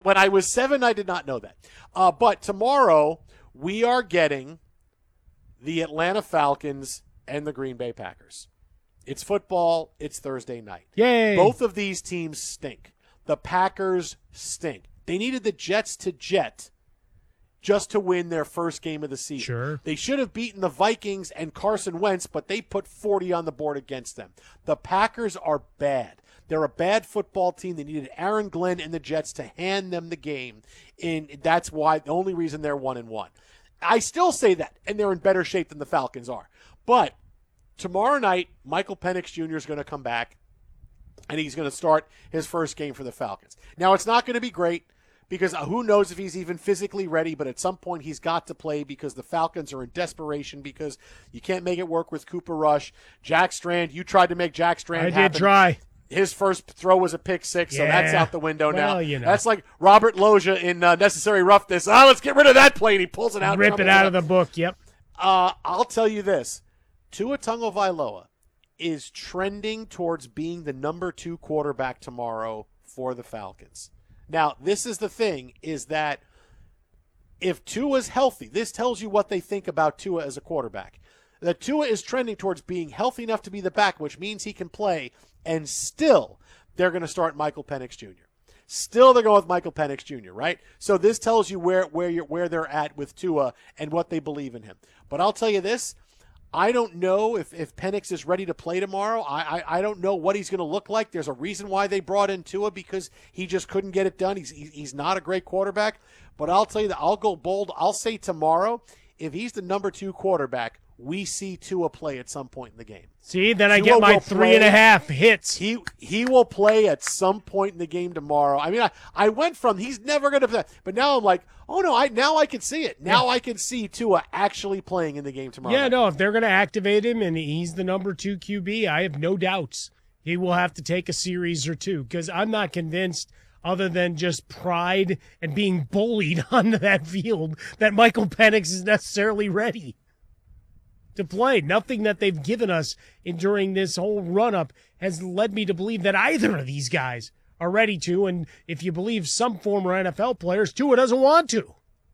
When I was 7, I did not know that. But tomorrow, we are getting the Atlanta Falcons and the Green Bay Packers. It's football. It's Thursday night. Yay. Both of these teams stink. The Packers stink. They needed the Jets to jet just to win their first game of the season. Sure. They should have beaten the Vikings and Carson Wentz, but they put 40 on the board against them. The Packers are bad. They're a bad football team. They needed Aaron Glenn and the Jets to hand them the game, and that's why the only reason they're 1-1. I still say that, and they're in better shape than the Falcons are. But tomorrow night, Michael Penix Jr. is going to come back, and he's going to start his first game for the Falcons. Now, it's not going to be great because who knows if he's even physically ready, but at some point he's got to play because the Falcons are in desperation because you can't make it work with Cooper Rush. Jack Strand, you tried to make Jack Strand happen. I did try. His first throw was a pick six, so that's out the window now. You know. That's like Robert Loggia in Necessary Roughness. Let's get rid of that play, and he pulls it out. Rip it out of the book, yep. I'll tell you this. Tua Tagovailoa is trending towards being the number 2 quarterback tomorrow for the Falcons. Now, this is the thing, is that if Tua's healthy, this tells you what they think about Tua as a quarterback. That Tua is trending towards being healthy enough to be the back, which means he can play, and still they're going to start Michael Penix Jr. Still they're going with Michael Penix Jr., right? So this tells you where they're at with Tua and what they believe in him. But I'll tell you this, I don't know if Penix is ready to play tomorrow. I don't know what he's going to look like. There's a reason why they brought in Tua, because he just couldn't get it done. He's not a great quarterback. But I'll tell you that I'll go bold. I'll say tomorrow, if he's the number 2 quarterback, we see Tua play at some point in the game. See, then I get my 3.5 hits. He will play at some point in the game tomorrow. I mean, I went from he's never going to play, but now I'm like, oh no, now I can see it. Now I can see Tua actually playing in the game tomorrow. Yeah, no, if they're going to activate him and he's the number 2 QB, I have no doubts he will have to take a series or two, because I'm not convinced, other than just pride and being bullied onto that field, that Michael Penix is necessarily ready to play. Nothing that they've given us during this whole run-up has led me to believe that either of these guys are ready to, and if you believe some former NFL players, Tua doesn't want to.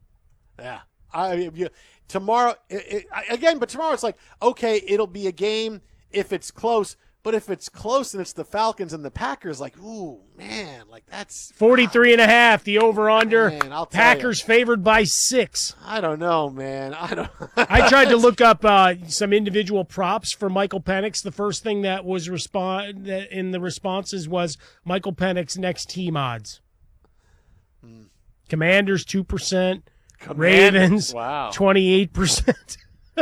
Yeah. Tomorrow, but tomorrow it's like, okay, it'll be a game if it's close, but if it's close and it's the Falcons and the Packers, like, ooh, man, like that's 43.5, the over-under. Man, I'll tell Packers favored by 6. I don't know, man. I tried to look up some individual props for Michael Penix. The first thing that was in the responses was Michael Penix next team odds. Commanders 2%, Ravens 28%.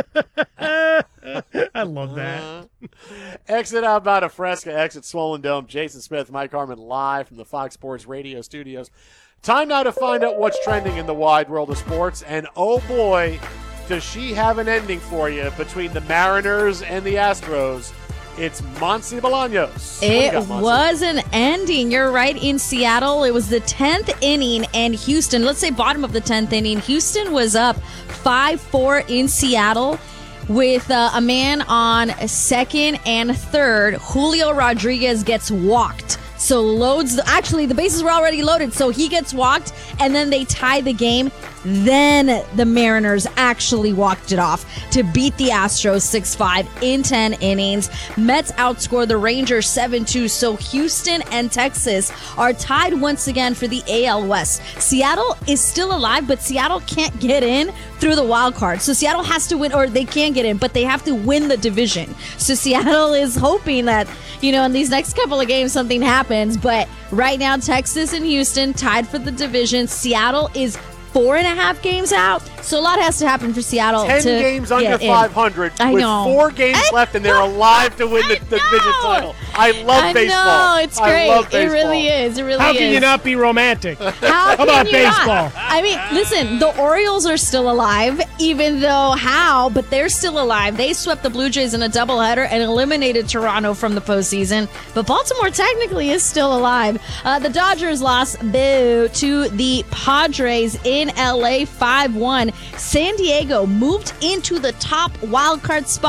I love that. Exit out about a Fresca, exit Swollen Dome. Jason Smith, Mike Harmon, live from the Fox Sports Radio studios. Time now to find out what's trending in the wide world of sports. And oh boy, does she have an ending for you between the Mariners and the Astros. It's Monse Bolaños. It was an ending. You're right. In Seattle, it was the 10th inning, and Houston, let's say bottom of the 10th inning, Houston was up 5-4 in Seattle with a man on second and third. Julio Rodriguez gets walked. So the bases were already loaded, so he gets walked, and then they tie the game. Then the Mariners actually walked it off to beat the Astros 6-5 in 10 innings. Mets outscore the Rangers 7-2, so Houston and Texas are tied once again for the AL West. Seattle is still alive, but Seattle can't get in through the wild card. So Seattle has to win, or they can get in, but they have to win the division. So Seattle is hoping that, in these next couple of games something happens. But right now, Texas and Houston tied for the division. Seattle is 4.5 games out, so a lot has to happen for Seattle. 10 games under 500 with 4 games left, and they're alive to win the division title. I love baseball. I know, it's great. I love baseball. It really is. How can you not be romantic? How about baseball? I mean, listen, the Orioles are still alive, but they're still alive. They swept the Blue Jays in a doubleheader and eliminated Toronto from the postseason, but Baltimore technically is still alive. The Dodgers lost to the Padres in LA 5-1. San Diego moved into the top wild card spot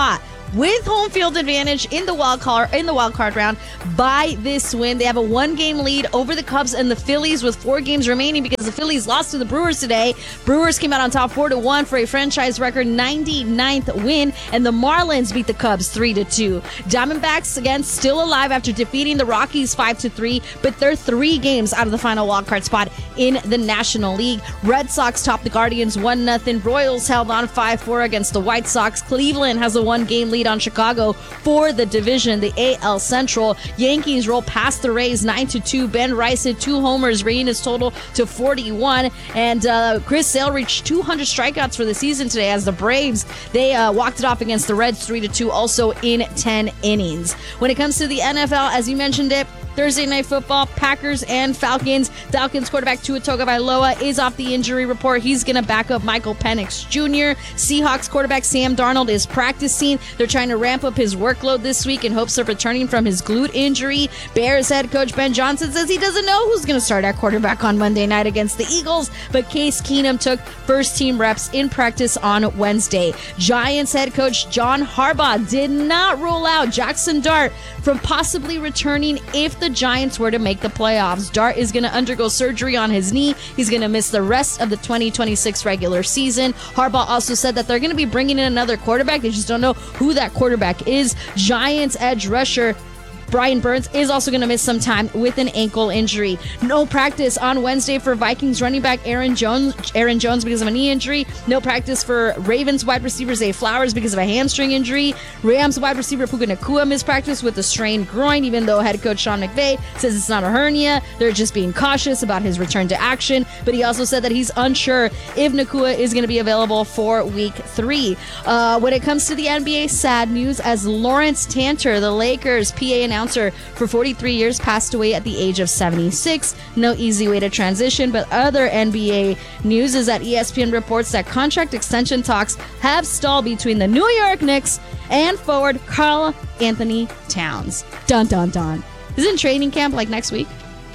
with home field advantage in the wild card round by this win. They have a 1-game lead over the Cubs and the Phillies with 4 games remaining because the Phillies lost to the Brewers today. Brewers came out on top 4-1 for a franchise record 99th win, and the Marlins beat the Cubs 3-2. Diamondbacks again still alive after defeating the Rockies 5-3, but they're 3 games out of the final wildcard spot in the National League. Red Sox topped the Guardians 1-0. Royals held on 5-4 against the White Sox. Cleveland has a 1-game lead on Chicago for the division, the AL Central. Yankees roll past the Rays 9-2. Ben Rice hit 2 homers, bringing his total to 41. And Chris Sale reached 200 strikeouts for the season today as the Braves, they walked it off against the Reds 3-2, also in 10 innings. When it comes to the NFL, as you mentioned it, Thursday Night Football, Packers and Falcons. Falcons quarterback Tua Tagovailoa is off the injury report. He's going to back up Michael Penix Jr. Seahawks quarterback Sam Darnold is practicing. They're trying to ramp up his workload this week in hopes of returning from his glute injury. Bears head coach Ben Johnson says he doesn't know who's going to start at quarterback on Monday night against the Eagles, but Case Keenum took first-team reps in practice on Wednesday. Giants head coach John Harbaugh did not rule out Jackson Dart from possibly returning if the Giants were to make the playoffs. Dart is going to undergo surgery on his knee. He's going to miss the rest of the 2026 regular season. Harbaugh also said that they're going to be bringing in another quarterback. They just don't know who that quarterback is. Giants edge rusher Brian Burns is also going to miss some time with an ankle injury. No practice on Wednesday for Vikings running back Aaron Jones because of a knee injury. No practice for Ravens wide receiver Zay Flowers because of a hamstring injury. Rams wide receiver Puka Nacua missed practice with a strained groin, even though head coach Sean McVay says it's not a hernia. They're just being cautious about his return to action. But he also said that he's unsure if Nacua is going to be available for week 3. When it comes to the NBA, sad news as Lawrence Tanter, the Lakers PA announcer for 43 years, passed away at the age of 76. No easy way to transition, but other NBA news is that ESPN reports that contract extension talks have stalled between the New York Knicks and forward Karl Anthony Towns. Dun dun dun. Isn't training camp like next week?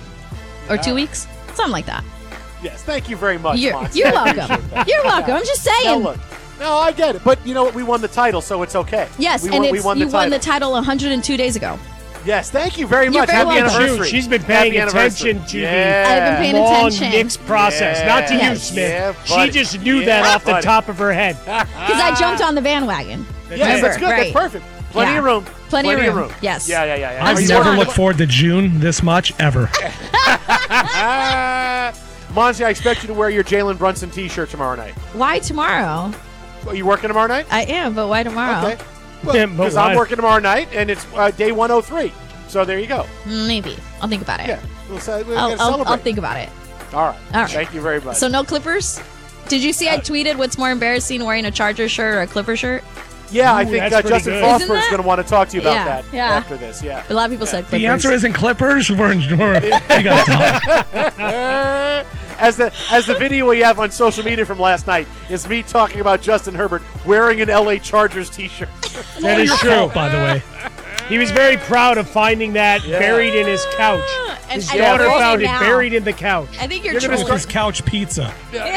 Or 2 weeks? Something like that. Yes, thank you very much, You're Mox. welcome. You're welcome. I'm just saying. Now look, no, I get it, but you know what? We won the title, so it's okay. Yes, we and won, you won the title 102 days ago. Yes, thank you very You're much. very Happy welcome. anniversary. She's been paying Happy attention anniversary. to I've been paying the long attention. Knicks process, not to you, Yes. Smith. Yeah, She buddy. just knew Yeah, that off the buddy. top of her head. Because I jumped on the bandwagon. Yes, Remember, that's good. right. That's perfect. Plenty Yeah. of room. Plenty of room. Yes. Yeah. I've Are you never on- looked forward to June this much, ever. Monty, I expect you to wear your Jalen Brunson T-shirt tomorrow night. Why tomorrow? Are you working tomorrow night? I am, but why tomorrow? Okay. Yeah, but Because why? I'm working tomorrow night, and it's day 103. So there you go. Maybe. I'll think about it. Yeah. We'll gotta I'll celebrate. think about it. All right. All right. Thank you very much. So no Clippers? Did you see I tweeted what's more embarrassing, wearing a Charger shirt or a Clipper shirt? yeah, I Ooh, think that's pretty Justin good. Frostberg's Isn't that- going to want to talk to you about Yeah, that yeah. after this. Yeah. A lot of people said Clippers. The answer isn't Clippers. You gotta tell me. As the video we have on social media from last night is me talking about Justin Herbert wearing an LA Chargers T-shirt. That is Your true. fault, by the way. He was very proud of finding that buried in his couch. And His I daughter know found it now. buried in the couch. I think you're You're gonna With trolling. his couch pizza.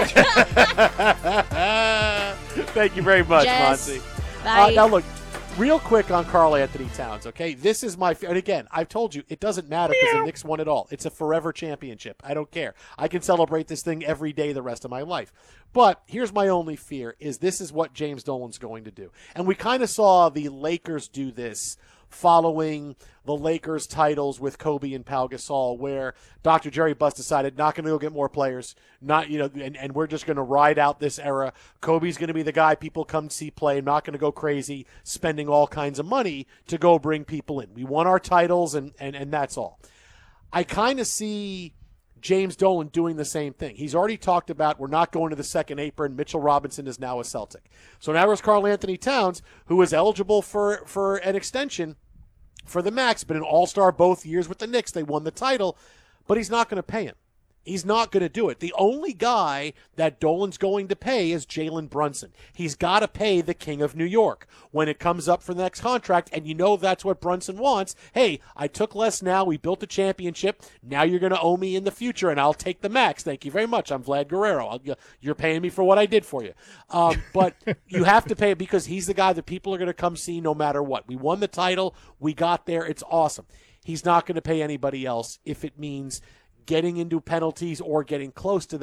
Thank you very much, Jess, Monty. bye. Now look, real quick on Karl Anthony Towns, okay? This is my – and again, I've told you, it doesn't matter because the Knicks won it all. It's a forever championship. I don't care. I can celebrate this thing every day the rest of my life. But here's my only fear is this is what James Dolan's going to do. And we kind of saw the Lakers do this following the Lakers titles with Kobe and Pau Gasol, where Dr. Jerry Buss decided not going to go get more players, and we're just going to ride out this era. Kobe's going to be the guy people come see play. I'm not going to go crazy spending all kinds of money to go bring people in. We won our titles, and that's all. I kind of see James Dolan doing the same thing. He's already talked about we're not going to the second apron. Mitchell Robinson is now a Celtic. So now there's Karl Anthony Towns, who is eligible for an extension for the max, but an all-star both years with the Knicks. They won the title, but he's not going to pay him. He's not going to do it. The only guy that Dolan's going to pay is Jalen Brunson. He's got to pay the King of New York when it comes up for the next contract, and you know that's what Brunson wants. Hey, I took less now. We built a championship. Now you're going to owe me in the future, and I'll take the max. Thank you very much. I'm Vlad Guerrero. You're paying me for what I did for you. But you have to pay it because he's the guy that people are going to come see no matter what. We won the title. We got there. It's awesome. He's not going to pay anybody else if it means getting into penalties or getting close to